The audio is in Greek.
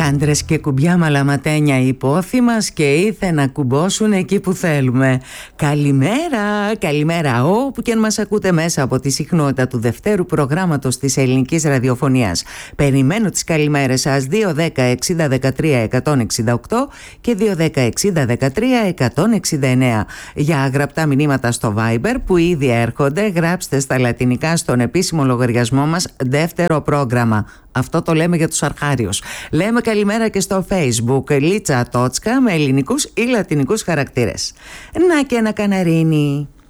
Χάντρες και κουμπιά μαλαματένια η υπόθη μας και ήθε να κουμπώσουν εκεί που θέλουμε. Καλημέρα, καλημέρα όπου και αν μας ακούτε μέσα από τη συχνότητα του δευτέρου προγράμματος της ελληνικής ραδιοφωνίας. Περιμένω τις καλημέρες σας 2-10-60-13-168 και 2-10-60-13-169. Για γραπτά μηνύματα στο Viber που ήδη έρχονται, γράψτε στα λατινικά στον επίσημο λογαριασμό μας δεύτερο πρόγραμμα. Αυτό το λέμε για τους αρχάριους. Λέμε καλημέρα και στο Facebook Λίτσα Τότσκα με ελληνικούς ή λατινικούς χαρακτήρες. Να και ένα καναρίνι.